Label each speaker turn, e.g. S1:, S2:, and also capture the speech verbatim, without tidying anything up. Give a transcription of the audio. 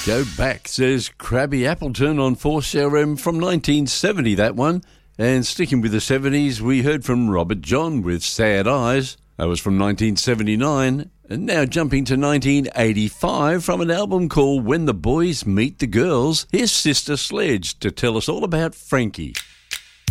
S1: Go back, says Crabby Appleton on four C R M from nineteen seventy, that one. And sticking with the seventies, we heard from Robert John with Sad Eyes. That was from nineteen seventy-nine. And now jumping to nineteen eighty-five from an album called When the Boys Meet the Girls, here's Sister Sledge to tell us all about Frankie.